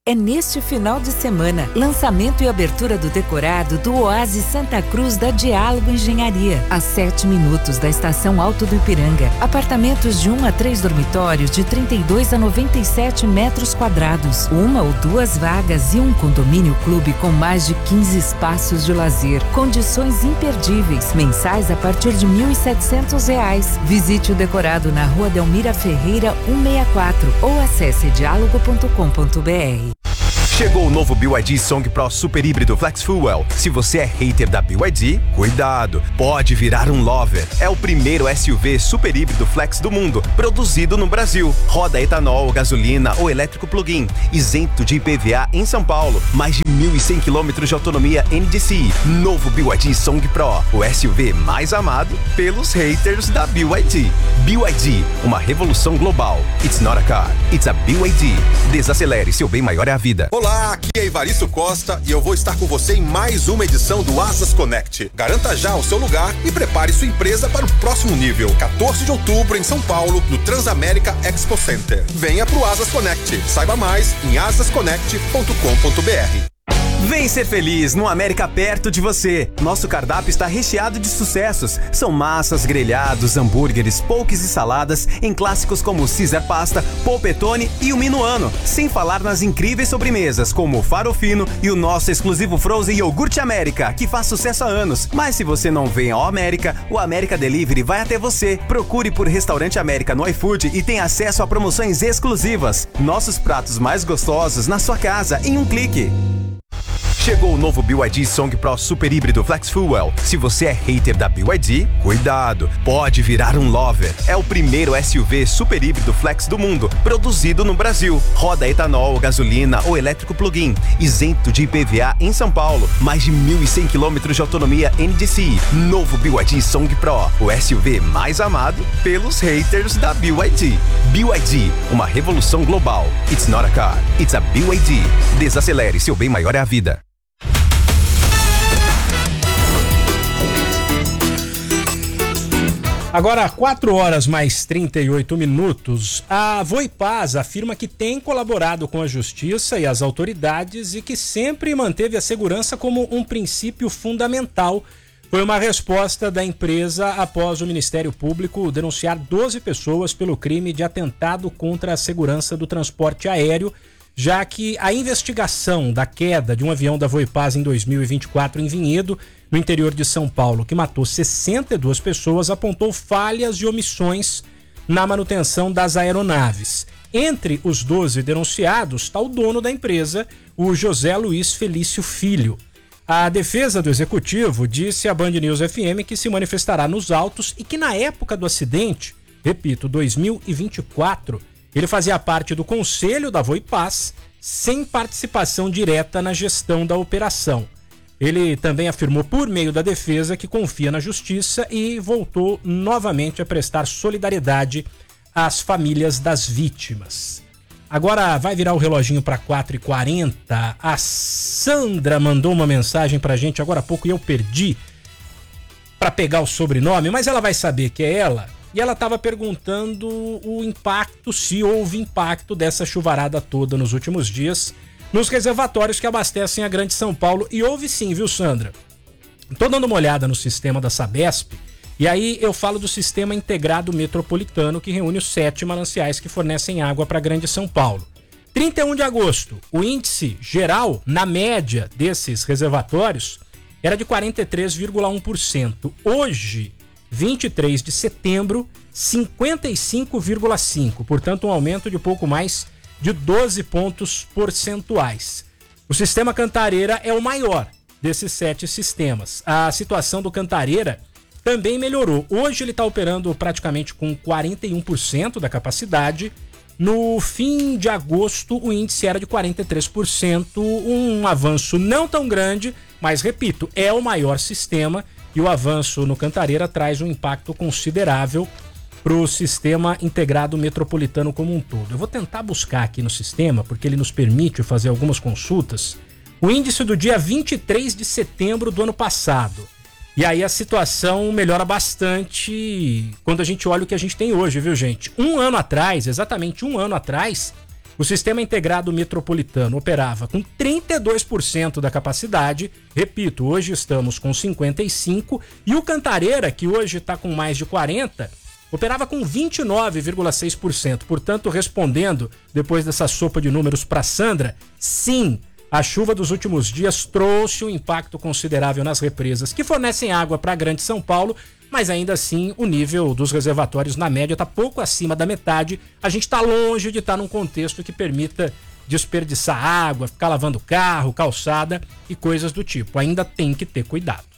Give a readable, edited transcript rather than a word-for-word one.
É neste final de semana, lançamento e abertura do decorado do Oásis Santa Cruz da Diálogo Engenharia, a 7 minutos da Estação Alto do Ipiranga. Apartamentos de 1 a 3 dormitórios de 32 a 97 metros quadrados, 1 ou 2 vagas e um condomínio clube com mais de 15 espaços de lazer. Condições imperdíveis, mensais a partir de R$ 1.700. Visite o decorado na Rua Delmira Ferreira 164 ou acesse diálogo.com.br. Chegou o novo BYD Song Pro Super Híbrido Flex Fuel. Se você é hater da BYD, cuidado, pode virar um lover. É o primeiro SUV super híbrido flex do mundo, produzido no Brasil. Roda etanol, gasolina ou elétrico plug-in, isento de IPVA em São Paulo. Mais de 1.100 km de autonomia NDCi. Novo BYD Song Pro, o SUV mais amado pelos haters da BYD. BYD, uma revolução global. It's not a car, it's a BYD. Desacelere, seu bem maior é a vida. Olá, aqui é Ivaristo Costa e eu vou estar com você em mais uma edição do Asas Connect. Garanta já o seu lugar e prepare sua empresa para o próximo nível. 14 de outubro em São Paulo, no Transamérica Expo Center. Venha pro Asas Connect. Saiba mais em asasconnect.com.br. Vem ser feliz no América perto de você. Nosso cardápio está recheado de sucessos. São massas, grelhados, hambúrgueres, poques e saladas em clássicos como Caesar Pasta, Polpettone e o Minuano. Sem falar nas incríveis sobremesas como o Farofino e o nosso exclusivo Frozen Iogurte América, que faz sucesso há anos. Mas se você não vem ao América, o América Delivery vai até você. Procure por Restaurante América no iFood e tenha acesso a promoções exclusivas. Nossos pratos mais gostosos na sua casa em um clique. Chegou o novo BYD Song Pro Super Híbrido Flex Fuel. Se você é hater da BYD, cuidado, pode virar um lover. É o primeiro SUV super híbrido flex do mundo, produzido no Brasil. Roda etanol, gasolina ou elétrico plug-in, isento de IPVA em São Paulo. Mais de 1.100 km de autonomia NDCi. Novo BYD Song Pro, o SUV mais amado pelos haters da BYD. BYD, uma revolução global. It's not a car, it's a BYD. Desacelere, seu bem maior é a vida. Agora, 4 horas mais 38 minutos, a Voipaz afirma que tem colaborado com a Justiça e as autoridades e que sempre manteve a segurança como um princípio fundamental. Foi uma resposta da empresa após o Ministério Público denunciar 12 pessoas pelo crime de atentado contra a segurança do transporte aéreo, já que a investigação da queda de um avião da Voipaz em 2024 em Vinhedo, no interior de São Paulo, que matou 62 pessoas, apontou falhas e omissões na manutenção das aeronaves. Entre os 12 denunciados está o dono da empresa, o José Luiz Felício Filho. A defesa do executivo disse à Band News FM que se manifestará nos autos e que na época do acidente, repito, 2024, ele fazia parte do conselho da Voipaz, sem participação direta na gestão da operação. Ele também afirmou por meio da defesa que confia na justiça e voltou novamente a prestar solidariedade às famílias das vítimas. Agora vai virar o reloginho para 4h40. A Sandra mandou uma mensagem pra gente agora há pouco e eu perdi para pegar o sobrenome, mas ela vai saber que é ela. E ela estava perguntando o impacto, se houve impacto dessa chuvarada toda nos últimos dias nos reservatórios que abastecem a Grande São Paulo. E houve sim, viu, Sandra? Tô dando uma olhada no sistema da Sabesp e aí eu falo do Sistema Integrado Metropolitano, que reúne os 7 mananciais que fornecem água para a Grande São Paulo. 31 de agosto, o índice geral, na média desses reservatórios, era de 43,1%. Hoje, 23 de setembro, 55,5%, portanto um aumento de pouco mais de 12 pontos percentuais. O sistema Cantareira é o maior desses 7 sistemas. A situação do Cantareira também melhorou. Hoje ele está operando praticamente com 41% da capacidade. No fim de agosto o índice era de 43%, um avanço não tão grande, mas repito, é o maior sistema. E o avanço no Cantareira traz um impacto considerável para o Sistema Integrado Metropolitano como um todo. Eu vou tentar buscar aqui no sistema, porque ele nos permite fazer algumas consultas, o índice do dia 23 de setembro do ano passado. E aí a situação melhora bastante quando a gente olha o que a gente tem hoje, viu, gente? Um ano atrás, exatamente um ano atrás, o Sistema Integrado Metropolitano operava com 32% da capacidade. Repito, hoje estamos com 55%. E o Cantareira, que hoje está com mais de 40%, operava com 29,6%. Portanto, respondendo, depois dessa sopa de números para Sandra, sim, a chuva dos últimos dias trouxe um impacto considerável nas represas que fornecem água para a Grande São Paulo, mas ainda assim o nível dos reservatórios na média está pouco acima da metade. A gente está longe de estar num contexto que permita desperdiçar água, ficar lavando carro, calçada e coisas do tipo. Ainda tem que ter cuidado.